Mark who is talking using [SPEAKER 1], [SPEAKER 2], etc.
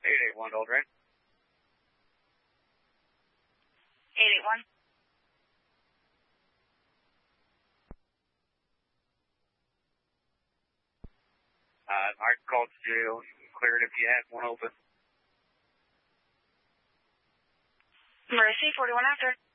[SPEAKER 1] 881 Old Red.
[SPEAKER 2] 881.
[SPEAKER 1] I called the jail. You can clear it if you have one open.
[SPEAKER 2] Mercy, 41 after.